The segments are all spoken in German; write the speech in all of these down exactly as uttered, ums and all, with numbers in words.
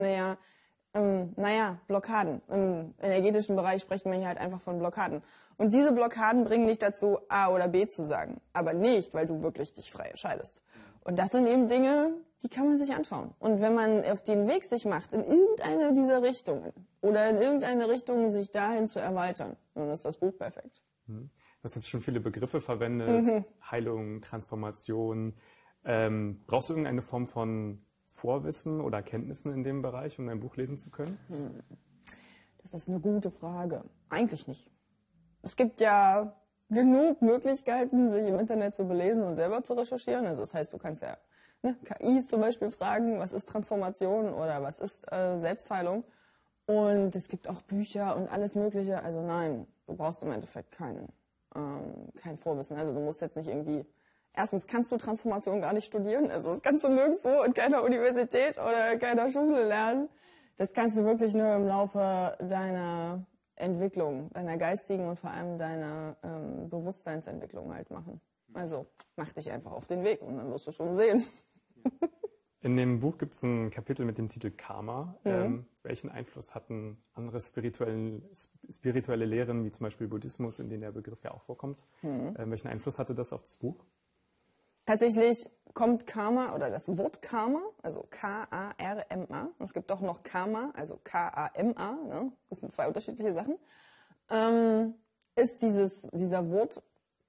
Naja, ähm, naja, Blockaden. Im energetischen Bereich sprechen wir hier halt einfach von Blockaden. Und diese Blockaden bringen dich dazu, A oder B zu sagen. Aber nicht, weil du wirklich dich frei entscheidest. Und das sind eben Dinge, die kann man sich anschauen. Und wenn man auf den Weg sich macht, in irgendeine dieser Richtungen oder in irgendeine Richtung sich dahin zu erweitern, dann ist das Buch perfekt. Du hast jetzt schon viele Begriffe verwendet, Mhm. Heilung, Transformation. Ähm, brauchst du irgendeine Form von Vorwissen oder Kenntnissen in dem Bereich, um dein Buch lesen zu können? Das ist eine gute Frage. Eigentlich nicht. Es gibt ja genug Möglichkeiten, sich im Internet zu belesen und selber zu recherchieren. Also das heißt, du kannst ja ne, K I zum Beispiel fragen, was ist Transformation oder was ist äh, Selbstheilung. Und es gibt auch Bücher und alles Mögliche. Also nein, du brauchst im Endeffekt kein, ähm, kein Vorwissen. Also du musst jetzt nicht irgendwie... Erstens kannst du Transformation gar nicht studieren. Also das kannst du nirgendwo in keiner Universität oder in keiner Schule lernen. Das kannst du wirklich nur im Laufe deiner Entwicklung, deiner geistigen und vor allem deiner ähm, Bewusstseinsentwicklung halt machen. Also mach dich einfach auf den Weg und dann wirst du schon sehen. In dem Buch gibt es ein Kapitel mit dem Titel Karma. Mhm. Ähm, welchen Einfluss hatten andere spirituelle, spirituelle Lehren, wie zum Beispiel Buddhismus, in denen der Begriff ja auch vorkommt? Mhm. Ähm, welchen Einfluss hatte das auf das Buch? Tatsächlich kommt Karma oder das Wort Karma, also K A R M A, und es gibt auch noch Karma, also K A M A, ne? Das sind zwei unterschiedliche Sachen, ähm, ist dieses, dieser Wortlaut,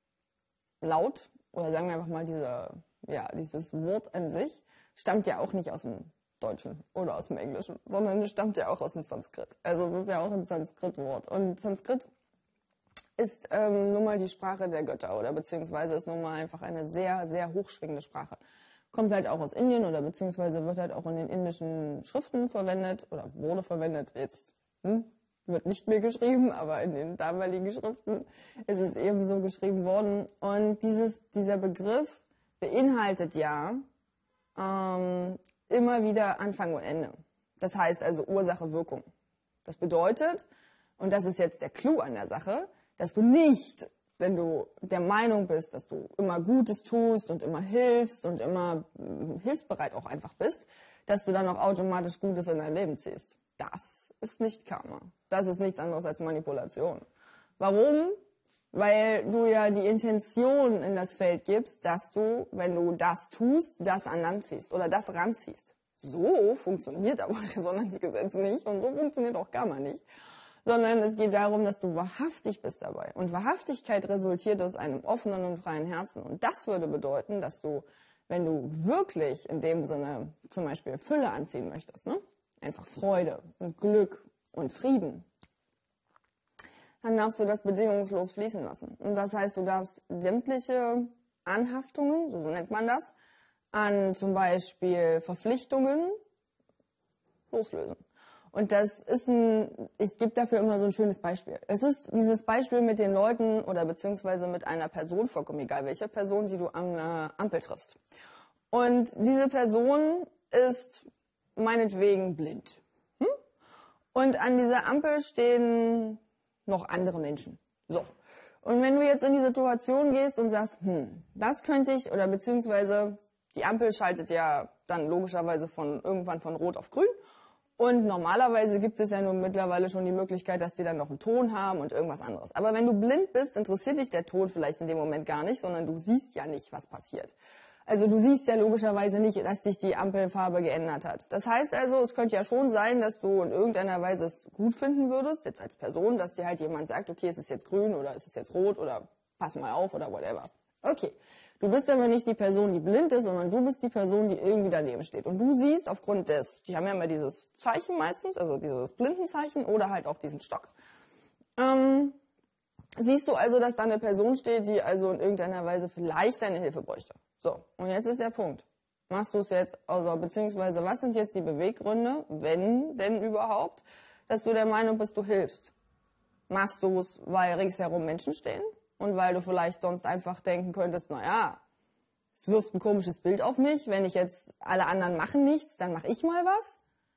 oder sagen wir einfach mal dieser, ja, dieses Wort an sich, stammt ja auch nicht aus dem Deutschen oder aus dem Englischen, sondern es stammt ja auch aus dem Sanskrit. Also es ist ja auch ein Sanskrit-Wort. Und Sanskrit ist ähm, nun mal die Sprache der Götter oder beziehungsweise ist nun mal einfach eine sehr, sehr hochschwingende Sprache. Kommt halt auch aus Indien oder beziehungsweise wird halt auch in den indischen Schriften verwendet oder wurde verwendet. Jetzt hm, wird nicht mehr geschrieben, aber in den damaligen Schriften ist es eben so geschrieben worden. Und dieses, dieser Begriff beinhaltet ja ähm, immer wieder Anfang und Ende. Das heißt also Ursache-Wirkung. Das bedeutet, und das ist jetzt der Clou an der Sache, dass du nicht, wenn du der Meinung bist, dass du immer Gutes tust und immer hilfst und immer äh, hilfsbereit auch einfach bist, dass du dann auch automatisch Gutes in dein Leben ziehst. Das ist nicht Karma. Das ist nichts anderes als Manipulation. Warum? Weil du ja die Intention in das Feld gibst, dass du, wenn du das tust, das an Land ziehst oder das ranziehst. So funktioniert aber Resonanzgesetz nicht und so funktioniert auch Karma nicht. Sondern es geht darum, dass du wahrhaftig bist dabei. Und Wahrhaftigkeit resultiert aus einem offenen und freien Herzen. Und das würde bedeuten, dass du, wenn du wirklich in dem Sinne zum Beispiel Fülle anziehen möchtest, ne? Einfach Freude und Glück und Frieden, dann darfst du das bedingungslos fließen lassen. Und das heißt, du darfst sämtliche Anhaftungen, so nennt man das, an zum Beispiel Verpflichtungen loslösen. Und das ist ein, ich gebe dafür immer so ein schönes Beispiel. Es ist dieses Beispiel mit den Leuten oder beziehungsweise mit einer Person, vollkommen egal welche Person, die du an einer Ampel triffst. Und diese Person ist meinetwegen blind. Hm? Und an dieser Ampel stehen noch andere Menschen. So. Und wenn du jetzt in die Situation gehst und sagst, hm, das könnte ich, oder beziehungsweise die Ampel schaltet ja dann logischerweise von irgendwann von Rot auf Grün. Und normalerweise gibt es ja nun mittlerweile schon die Möglichkeit, dass die dann noch einen Ton haben und irgendwas anderes. Aber wenn du blind bist, interessiert dich der Ton vielleicht in dem Moment gar nicht, sondern du siehst ja nicht, was passiert. Also du siehst ja logischerweise nicht, dass dich die Ampelfarbe geändert hat. Das heißt also, es könnte ja schon sein, dass du in irgendeiner Weise es gut finden würdest, jetzt als Person, dass dir halt jemand sagt, okay, es ist jetzt grün oder es ist jetzt rot oder pass mal auf oder whatever. Okay. Du bist aber nicht die Person, die blind ist, sondern du bist die Person, die irgendwie daneben steht. Und du siehst aufgrund des, die haben ja immer dieses Zeichen meistens, also dieses Blindenzeichen oder halt auch diesen Stock. Ähm, siehst du also, dass da eine Person steht, die also in irgendeiner Weise vielleicht deine Hilfe bräuchte. So, und jetzt ist der Punkt. Machst du es jetzt, also beziehungsweise was sind jetzt die Beweggründe, wenn denn überhaupt, dass du der Meinung bist, du hilfst? Machst du es, weil ringsherum Menschen stehen? Und weil du vielleicht sonst einfach denken könntest, naja, es wirft ein komisches Bild auf mich, wenn ich jetzt, alle anderen machen nichts, dann mache ich mal was.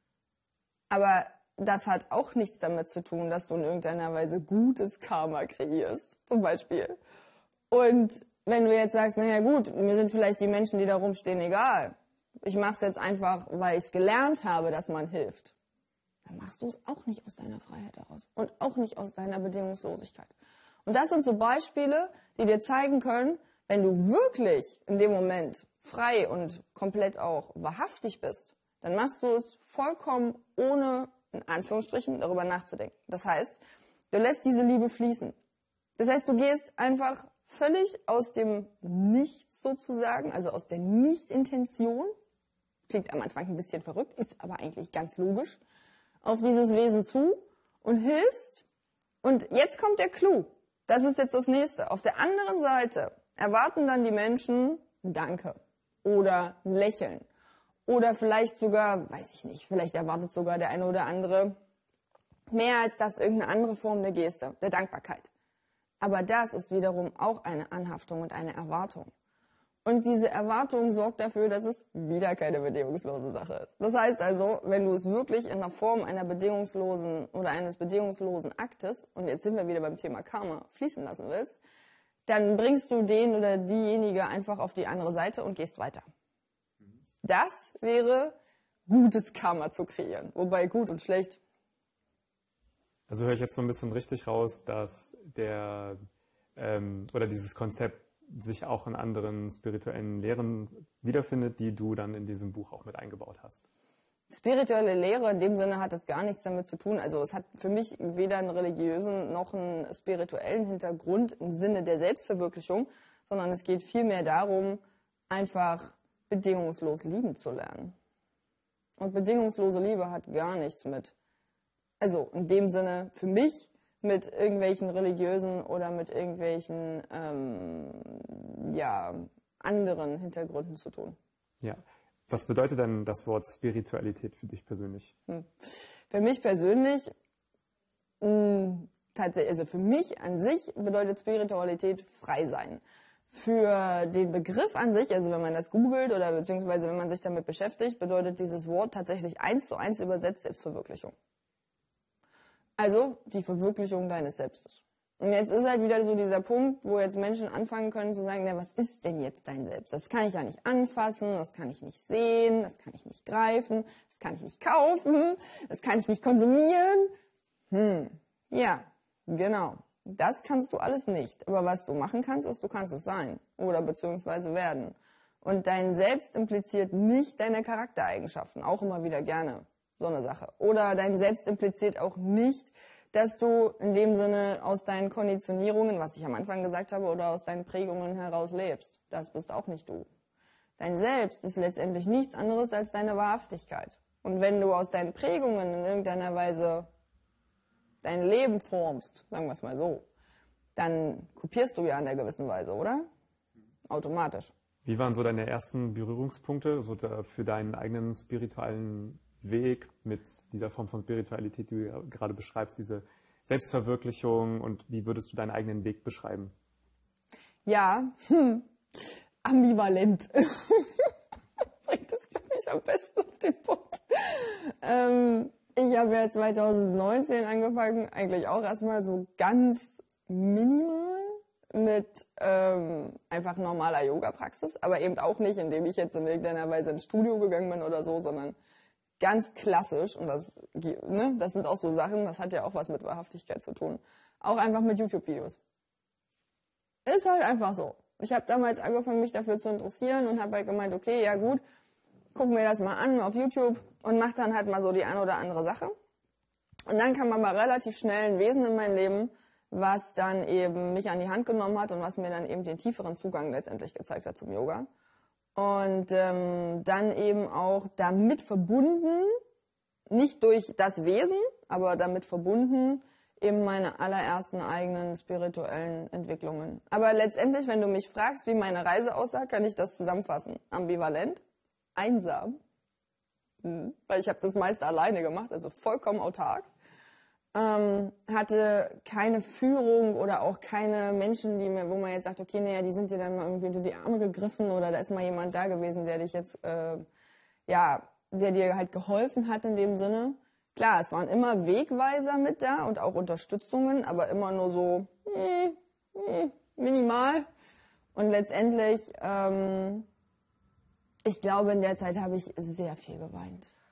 Aber das hat auch nichts damit zu tun, dass du in irgendeiner Weise gutes Karma kreierst, zum Beispiel. Und wenn du jetzt sagst, naja gut, mir sind vielleicht die Menschen, die da rumstehen, egal. ich mache es jetzt einfach, weil ich es gelernt habe, dass man hilft, dann machst du es auch nicht aus deiner Freiheit heraus und auch nicht aus deiner Bedingungslosigkeit. Und das sind so Beispiele, die dir zeigen können, wenn du wirklich in dem Moment frei und komplett auch wahrhaftig bist, dann machst du es vollkommen ohne, in Anführungsstrichen, darüber nachzudenken. Das heißt, du lässt diese Liebe fließen. Das heißt, du gehst einfach völlig aus dem Nichts sozusagen, also aus der Nicht-Intention, klingt am Anfang ein bisschen verrückt, ist aber eigentlich ganz logisch, auf dieses Wesen zu und hilfst. Und jetzt kommt der Clou. Das ist jetzt das Nächste. Auf der anderen Seite erwarten dann die Menschen ein Danke oder ein Lächeln. Oder vielleicht sogar, weiß ich nicht, vielleicht erwartet sogar der eine oder andere mehr als das irgendeine andere Form der Geste, der Dankbarkeit. Aber das ist wiederum auch eine Anhaftung und eine Erwartung. Und diese Erwartung sorgt dafür, dass es wieder keine bedingungslose Sache ist. Das heißt also, wenn du es wirklich in der Form einer bedingungslosen oder eines bedingungslosen Aktes, und jetzt sind wir wieder beim Thema Karma, fließen lassen willst, dann bringst du den oder diejenige einfach auf die andere Seite und gehst weiter. Das wäre gutes Karma zu kreieren. Wobei gut und schlecht. Also höre ich jetzt so ein bisschen richtig raus, dass der ähm, oder dieses Konzept sich auch in anderen spirituellen Lehren wiederfindet, die du dann in diesem Buch auch mit eingebaut hast. Spirituelle Lehre in dem Sinne hat es gar nichts damit zu tun. Also es hat für mich weder einen religiösen noch einen spirituellen Hintergrund im Sinne der Selbstverwirklichung, sondern es geht vielmehr darum, einfach bedingungslos lieben zu lernen. Und bedingungslose Liebe hat gar nichts mit, also in dem Sinne für mich, mit irgendwelchen religiösen oder mit irgendwelchen ähm, ja, anderen Hintergründen zu tun. Ja. Was bedeutet denn das Wort Spiritualität für dich persönlich? Hm. Für mich persönlich, mh, tatsächlich, also für mich an sich bedeutet Spiritualität frei sein. Für den Begriff an sich, also wenn man das googelt oder beziehungsweise wenn man sich damit beschäftigt, bedeutet dieses Wort tatsächlich eins zu eins übersetzt Selbstverwirklichung. Also die Verwirklichung deines Selbstes. Und jetzt ist halt wieder so dieser Punkt, wo jetzt Menschen anfangen können zu sagen, na, was ist denn jetzt dein Selbst? Das kann ich ja nicht anfassen, das kann ich nicht sehen, das kann ich nicht greifen, das kann ich nicht kaufen, das kann ich nicht konsumieren. Hm, ja, genau. Das kannst du alles nicht. Aber was du machen kannst, ist, du kannst es sein oder beziehungsweise werden. Und dein Selbst impliziert nicht deine Charaktereigenschaften, auch immer wieder gerne. So eine Sache. Oder dein Selbst impliziert auch nicht, dass du in dem Sinne aus deinen Konditionierungen, was ich am Anfang gesagt habe, oder aus deinen Prägungen heraus lebst. Das bist auch nicht du. Dein Selbst ist letztendlich nichts anderes als deine Wahrhaftigkeit. Und wenn du aus deinen Prägungen in irgendeiner Weise dein Leben formst, sagen wir es mal so, dann kopierst du ja in einer gewissen Weise, oder? Automatisch. Wie waren so deine ersten Berührungspunkte so da für deinen eigenen spirituellen Weg mit dieser Form von Spiritualität, die du ja gerade beschreibst, diese Selbstverwirklichung, und wie würdest du deinen eigenen Weg beschreiben? Ja, hm, ambivalent. Bringt das, glaube ich, am besten auf den Punkt. Ähm, ich habe ja zwanzig neunzehn angefangen, eigentlich auch erstmal so ganz minimal mit ähm, einfach normaler Yoga-Praxis, aber eben auch nicht, indem ich jetzt in irgendeiner Weise ins Studio gegangen bin oder so, sondern ganz klassisch, und das, ne, das sind auch so Sachen, das hat ja auch was mit Wahrhaftigkeit zu tun, auch einfach mit YouTube-Videos. Ist halt einfach so. Ich habe damals angefangen, mich dafür zu interessieren und habe halt gemeint, okay, ja gut, guck mir das mal an auf YouTube und mach dann halt mal so die eine oder andere Sache. Und dann kam aber relativ schnell ein Wesen in mein Leben, was dann eben mich an die Hand genommen hat und was mir dann eben den tieferen Zugang letztendlich gezeigt hat zum Yoga. Und ähm, dann eben auch damit verbunden, nicht durch das Wesen, aber damit verbunden eben meine allerersten eigenen spirituellen Entwicklungen. Aber letztendlich, wenn du mich fragst, wie meine Reise aussah, kann ich das zusammenfassen. Ambivalent, einsam, hm, weil ich habe das meiste alleine gemacht, also vollkommen autark. Ähm, hatte keine Führung oder auch keine Menschen, die mir, wo man jetzt sagt, okay, naja, die sind dir dann mal irgendwie unter die Arme gegriffen oder da ist mal jemand da gewesen, der dich jetzt, äh, ja, der dir halt geholfen hat in dem Sinne. Klar, es waren immer Wegweiser mit da und auch Unterstützungen, aber immer nur so hm, hm, minimal. Und letztendlich ähm, Ich glaube, in der Zeit habe ich sehr viel geweint.